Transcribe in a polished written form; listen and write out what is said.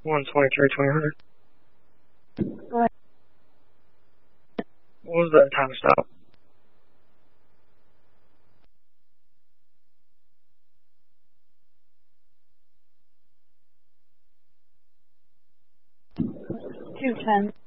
123-2000. Go ahead. What was the time stop? 2:10.